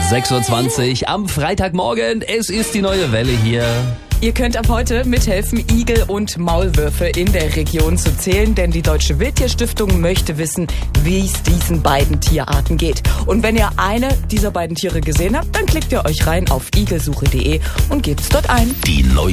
6:20 Uhr am Freitagmorgen. Es ist die neue Welle hier. Ihr könnt ab heute mithelfen, Igel und Maulwürfe in der Region zu zählen, denn die Deutsche Wildtierstiftung möchte wissen, wie es diesen beiden Tierarten geht. Und wenn ihr eine dieser beiden Tiere gesehen habt, dann klickt ihr euch rein auf igelsuche.de und gebt's dort ein. Die neue